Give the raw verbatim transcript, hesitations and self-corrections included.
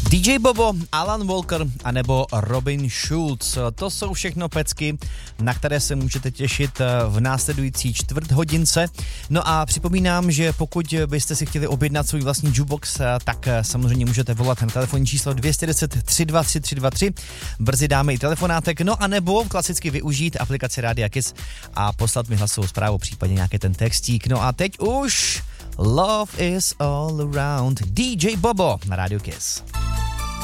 D J Bobo, Alan Walker anebo Robin Schulz. To jsou všechno pecky, na které se můžete těšit v následující čtvrt hodince. No a připomínám, že pokud byste si chtěli objednat svůj vlastní jukebox, tak samozřejmě můžete volat na telefonní číslo dvě jedna nula tři dva tři tři dva tři. Brzy dáme i telefonátek, no a nebo klasicky využít aplikaci Rádia Kiss a poslat mi hlasovou zprávu, případně nějaký ten textík. No a teď už Love is all around. D J Bobo na Rádiu Kiss.